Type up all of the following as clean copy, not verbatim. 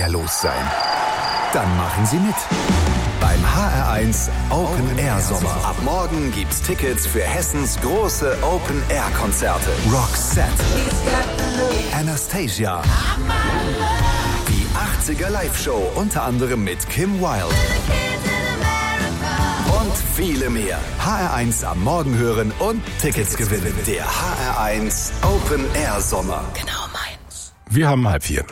los sein? Dann machen Sie mit. Beim HR1 Open Air Sommer. Ab morgen gibt's Tickets für Hessens große Open Air Konzerte. Roxette, Anastasia, die 80er Live-Show, unter anderem mit Kim Wilde. Und viele mehr. HR1 am Morgen hören und Tickets gewinnen. Der HR1 Open Air Sommer. Genau meins. Wir haben 3:30.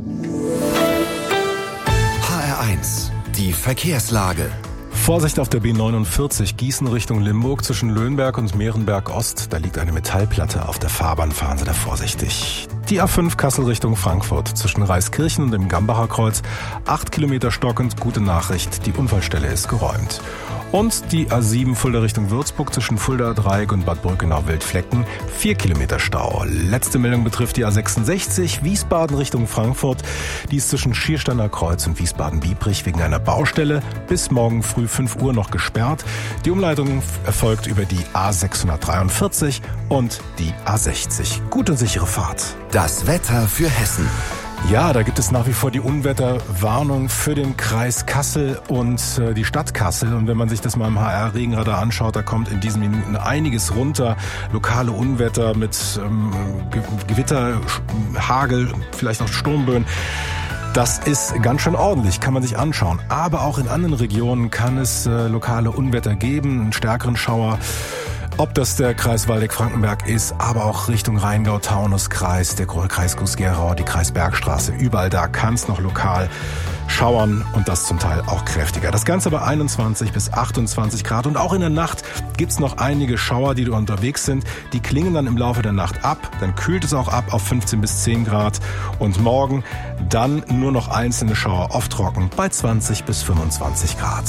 HR1, die Verkehrslage. Vorsicht auf der B49 Gießen Richtung Limburg zwischen Löhnberg und Mehrenberg Ost. Da liegt eine Metallplatte auf der Fahrbahn, fahren Sie da vorsichtig. Die A5 Kassel Richtung Frankfurt zwischen Reiskirchen und dem Gambacher Kreuz. 8 Kilometer stockend, gute Nachricht, die Unfallstelle ist geräumt. Und die A7 Fulda Richtung Würzburg zwischen Fulda Dreieck und Bad Brückenau-Wildflecken. 4 Kilometer Stau. Letzte Meldung betrifft die A66 Wiesbaden Richtung Frankfurt. Die ist zwischen Schiersteiner Kreuz und Wiesbaden-Biebrich wegen einer Baustelle bis morgen früh 5 Uhr noch gesperrt. Die Umleitung erfolgt über die A643 und die A60. Gute und sichere Fahrt. Das Wetter für Hessen. Ja, da gibt es nach wie vor die Unwetterwarnung für den Kreis Kassel und die Stadt Kassel. Und wenn man sich das mal im HR-Regenradar anschaut, da kommt in diesen Minuten einiges runter. Lokale Unwetter mit Gewitter, Hagel, vielleicht auch Sturmböen. Das ist ganz schön ordentlich, kann man sich anschauen. Aber auch in anderen Regionen kann es lokale Unwetter geben, einen stärkeren Schauer. Ob das der Kreis Waldeck-Frankenberg ist, aber auch Richtung Rheingau-Taunus-Kreis, der Kreis Groß-Gerau, die Kreisbergstraße. Überall da kann es noch lokal schauern und das zum Teil auch kräftiger. Das Ganze bei 21 bis 28 Grad und auch in der Nacht gibt's noch einige Schauer, die unterwegs sind. Die klingen dann im Laufe der Nacht ab, dann kühlt es auch ab auf 15 bis 10 Grad und morgen dann nur noch einzelne Schauer, oft trocken, bei 20 bis 25 Grad.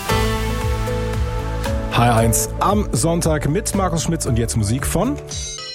HR1 am Sonntag mit Markus Schmitz und jetzt Musik von